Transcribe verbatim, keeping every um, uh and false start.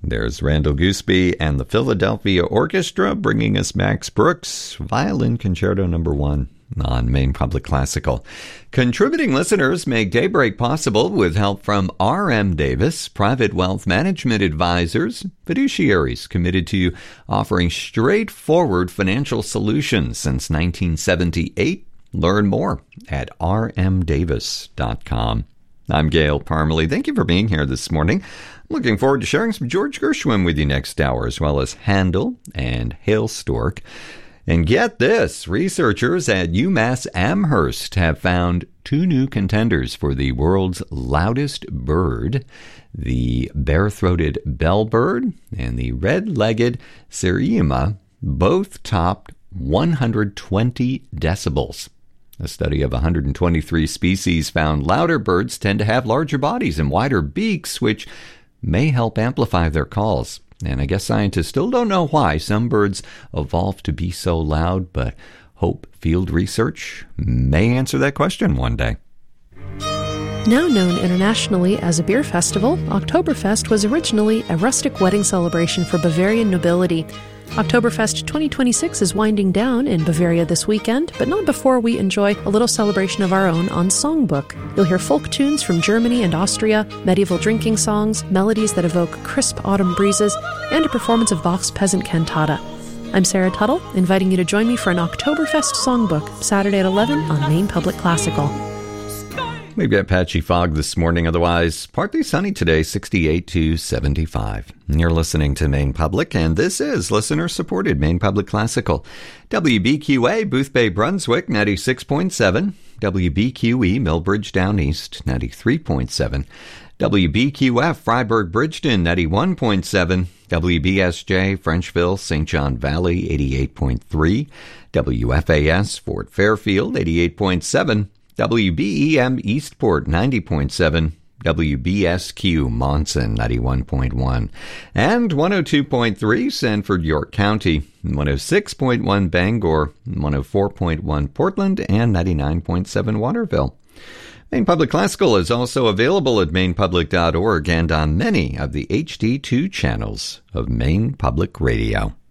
There's Randall Gooseby and the Philadelphia Orchestra bringing us Max Brooks, Violin Concerto Number One on Maine Public Classical. Contributing listeners make Daybreak possible with help from R M Davis, private wealth management advisors, fiduciaries committed to offering straightforward financial solutions since nineteen seventy-eight. Learn more at r m davis dot com. I'm Gail Parmalee. Thank you for being here this morning. I'm looking forward to sharing some George Gershwin with you next hour, as well as Handel and Hailstork. And get this, researchers at UMass Amherst have found two new contenders for the world's loudest bird, the bare-throated bellbird and the red-legged Sirima, both topped one hundred twenty decibels. A study of one hundred twenty-three species found louder birds tend to have larger bodies and wider beaks, which may help amplify their calls. And I guess scientists still don't know why some birds evolved to be so loud, but hope field research may answer that question one day. Now known internationally as a beer festival, Oktoberfest was originally a rustic wedding celebration for Bavarian nobility. Oktoberfest twenty twenty-six is winding down in Bavaria this weekend, but not before we enjoy a little celebration of our own on Songbook. You'll hear folk tunes from Germany and Austria, medieval drinking songs, melodies that evoke crisp autumn breezes, and a performance of Bach's Peasant Cantata. I'm Sarah Tuttle, inviting you to join me for an Oktoberfest Songbook, Saturday at eleven on Maine Public Classical. We've got patchy fog this morning, otherwise partly sunny today, sixty-eight to seventy-five. You're listening to Maine Public, and this is listener-supported Maine Public Classical. W B Q A, Boothbay, Brunswick, ninety-six point seven. W B Q E, Millbridge, Down East, ninety-three point seven. W B Q F, Freiburg, Bridgeton, ninety-one point seven. W B S J, Frenchville, Saint John Valley, eighty-eight point three. W F A S, Fort Fairfield, eighty-eight point seven. W B E M Eastport, ninety point seven, W B S Q Monson, ninety-one point one, and one oh two point three Sanford, York County, one oh six point one Bangor, one oh four point one Portland, and ninety-nine point seven Waterville. Maine Public Classical is also available at maine public dot org and on many of the H D two channels of Maine Public Radio.